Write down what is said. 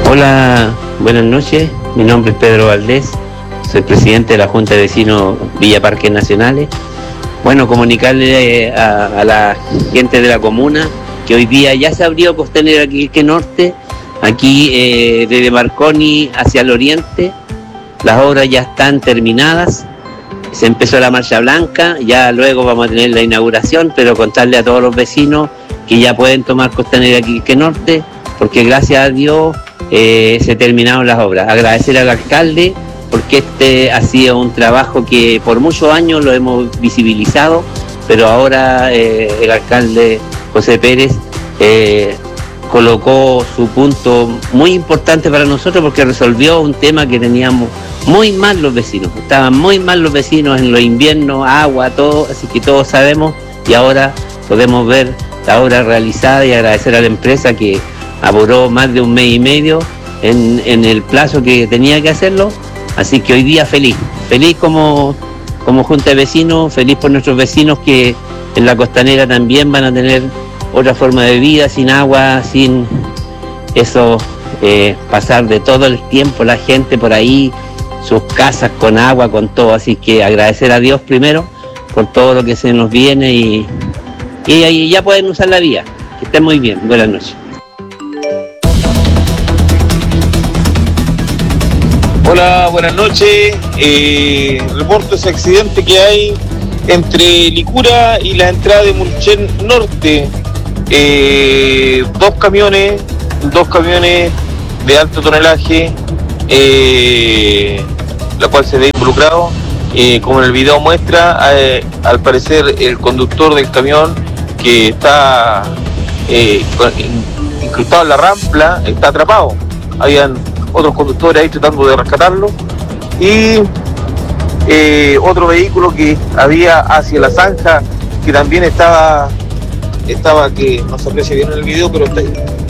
Hola, buenas noches. Mi nombre es Pedro Valdés. Soy presidente de la Junta de Vecinos Villa Parques Nacionales. Bueno, comunicarle a la gente de la comuna que hoy día ya se abrió Costanera Quilque Norte, aquí desde Marconi hacia el oriente. Las obras ya están terminadas. Se empezó la marcha blanca, ya luego vamos a tener la inauguración, pero contarle a todos los vecinos que ya pueden tomar Costanera Quilque Norte, porque gracias a Dios se terminaron las obras. Agradecer al alcalde, porque este ha sido un trabajo que por muchos años lo hemos visibilizado, pero ahora el alcalde José Pérez colocó su punto muy importante para nosotros, porque resolvió un tema que teníamos muy mal los vecinos. Estaban muy mal los vecinos en los inviernos, agua, todo, así que todos sabemos, y ahora podemos ver la obra realizada y agradecer a la empresa que apuró más de un mes y medio en el plazo que tenía que hacerlo. Así que hoy día feliz como Junta de Vecinos, feliz por nuestros vecinos que en la Costanera también van a tener otra forma de vida, sin agua, sin eso, pasar de todo el tiempo la gente por ahí, sus casas con agua, con todo. Así que agradecer a Dios primero por todo lo que se nos viene y ahí ya pueden usar la vía. Que estén muy bien. Buenas noches. Hola, buenas noches. Reporto ese accidente que hay entre Licura y la entrada de Mulchen Norte. Dos camiones de alto tonelaje, la cual se ve involucrado. Como en el video muestra, al parecer el conductor del camión, que está incrustado en la rampla, está atrapado. Habían otros conductores ahí tratando de rescatarlo, y otro vehículo que había hacia la zanja, que también estaba que no se aprecia bien en el video, pero